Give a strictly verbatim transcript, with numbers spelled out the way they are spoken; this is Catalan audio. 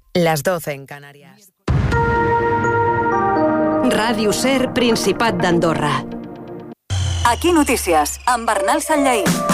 las doce en Canarias. Ràdio Ser, Principat d'Andorra. Aquí Notícies, amb Bernal Sanllaí.